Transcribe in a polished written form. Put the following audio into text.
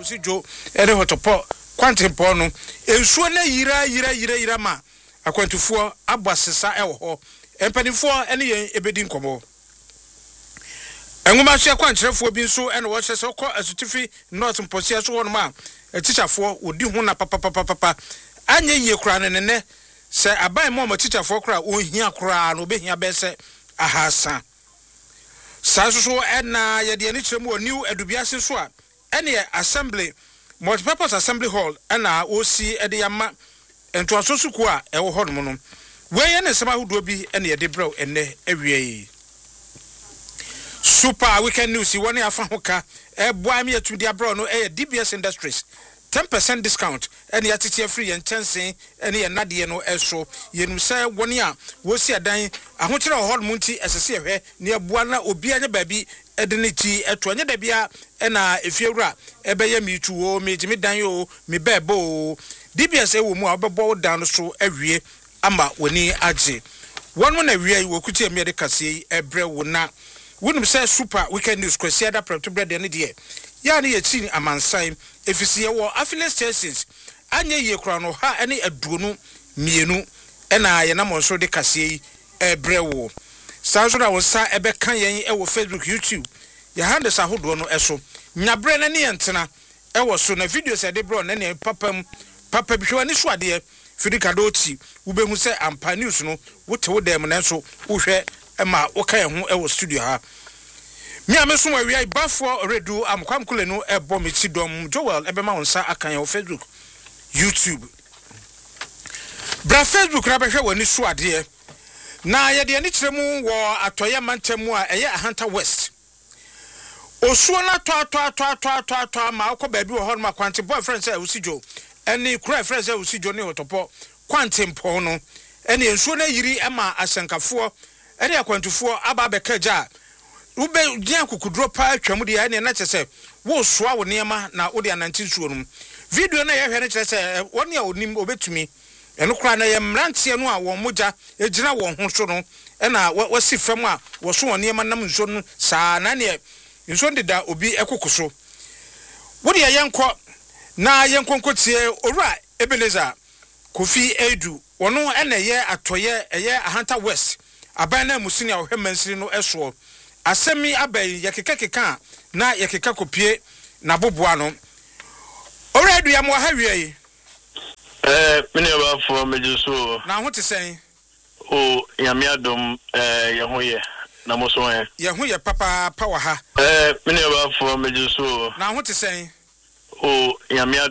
usijo ene hotopo kwantempo no ensuo na yira ma akwantufoɔ abasesa ɛwɔ hɔ empanifoɔ ene yɛn ebedi nkomo enwoma hye kwankyerɛfoɔ bi nso ene wɔ hyɛ sɛ kɔ asutifi north mposia so wɔn ma teacherfoɔ odi ho na papa anye yie kura ne sɛ aban mo teacherfoɔ kura ohia kura no obehia bɛsɛ ahasa saa so ena yɛde ani kyerɛ mu wɔ new adubiase so a ene assembly multipurpose assembly hall ena osi ede yama ento asosuku a ɛwɔ hɔ no no weye ne sema hodo bi ene yɛde brɛw ene awie super weekend news woni afa hoka ɛboa me yɛtumi de abrɛw no DBS Industries 10% discount ene yatete free yen tensen ene ye nade no ɛso yenum sɛ woni a wosi adan ahokyerɛ hɔ no nti ɛsese ɛhwɛ ne aboa na obi anya baabi ɛde ne ti ɛto anya da bia ɛna efiewura ɛbɛyɛ mitu o mejimi dan o me bɛbo o DBS ɛwɔ mu a ɔbɛbɔ dan so awie ama woni agye wɔn na awie wɔ kuti emi de kase ɛbrɛ wona wonum sɛ super weekend news kwasi ada prɛto brɛ de ne de ya ne yɛti amansan efisi wɔ affiliate stations anya yie kura no ha ɛne aduonu mienu ɛna yɛ nam nso de kase ɛbrɛ wo saa so na wo sa ɛbɛka yɛn ɛwɔ Facebook YouTube yɛ handles ahodoɔ no ɛso nyabrɛ na ne yɛntena ɛwɔ so na videos ɛde brɛ na ne papa bi hwɛ ne so adeɛ fidikadoti wobɛhu sɛ ampa news no wote wo dem na nso wohwɛ ɛma woka yɛn ho ɛwɔ studio ha mi ameso ma wia ibafo redu amkwamkule no ɛbɔ me ti dom Joel ɛbɛma wo nsa akan yɛn wɔ Facebook YouTube bra Facebook na bɛhwɛ wɔ ne so adeɛ na yɛde ani kyerɛ mu wɔ atoyɛ mantam a ɛyɛ Ahanta West osuo na to ma akɔ baabi wɔ hɔ ma kwante boyfriend sɛ usijo ɛne kura friend sɛ usijo ne hotopo kwante mpo no ɛne nsuo na yiri ɛma asankafoɔ ɛne akwantufoɔ aba bɛkaja ube dia kukudro pa twam de ɛne na kyerɛ sɛ wo soa wo niema na wo de anante nsuo no video na yɛhwɛ ne kyerɛ sɛ wɔne a onim obetumi eno kura na ye mrantie no a won moja ejina won ho so no na wasi fam a wo so won niema nam nso no saa na ne nso ndeda obi ekokoso wo de yenko na yenkonkotie owura Ebenezer Kofi Edu wono na ye atoye eye Ahanta West aban na musini a ohwe mansiri no eso asemi abai yekekeka na yekeka kopie na boboa no owura Edu ya mo ha wie mene ba for mejuso na ho te sen o yame adom ye ho ye na mo so ye ho ye papa wa ha mene ba for mejuso na ho te sen o yame